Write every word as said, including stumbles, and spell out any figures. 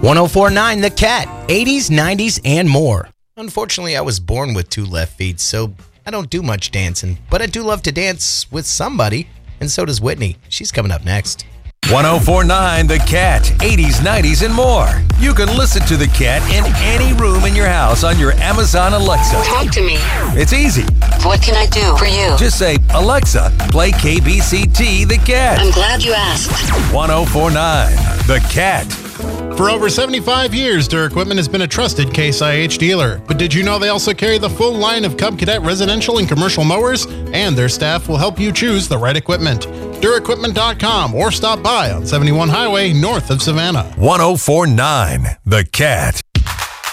one oh four point nine The Cat, eighties, nineties, and more. Unfortunately, I was born with two left feet, so I don't do much dancing, but I do love to dance with somebody, and so does Whitney. She's coming up next. one oh four point nine The Cat, eighties, nineties, and more. You can listen to The Cat in any room in your house on your Amazon Alexa. Talk to me. It's easy. What can I do for you? Just say, Alexa, play K B C T The Cat. I'm glad you asked. one oh four point nine The Cat. For over seventy-five years, Durr Equipment has been a trusted Case I H dealer. But did you know they also carry the full line of Cub Cadet residential and commercial mowers? And their staff will help you choose the right equipment. Durr Equipment dot com or stop by on seventy-one Highway north of Savannah. one oh four point nine The Cat.